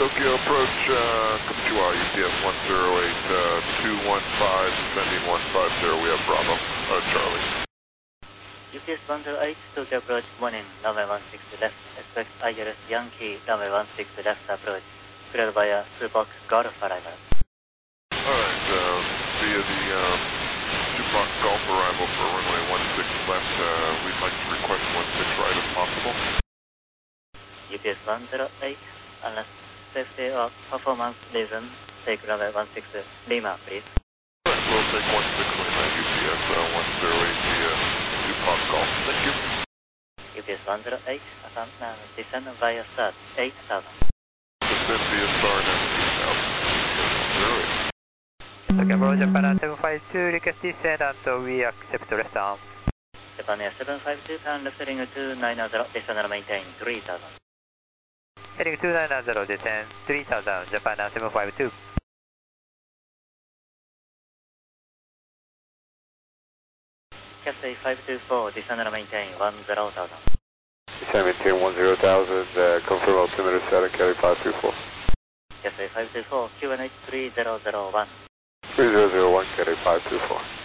Tokyo approach, Kapichiwa, UPS 108, 215, sending 150, we have Bravo, Charlie. UPS 108, Tokyo approach, morning, runway 16 left, expect ILS Yankee, runway 16 left approach, cleared via Tupac Golf arrival. Alright, via the Tupac Golf arrival for runway 16 left, we'd like to request 16 right if possible. UPS 108, unless safety or performance reason, take runway 16 Lima, please. Alright, we'll take 16 Lima, UPS 108 via Tupac Golf. Thank you. UPS 108, descend via start 8000. Descend via start at 8000. Tokyo Approach Japan 752, request descend and we accept rest arm. Japan Air 752, turn left heading 290, descend and maintain 3000. Heading 290, descend 3000, Japan Air 752. Cathay 524, descend and maintain 10,000. Descend maintain 10,000, confirm altimeter static, Cathay 524. Cathay 524, QNH 3001. 3001, Cathay 524.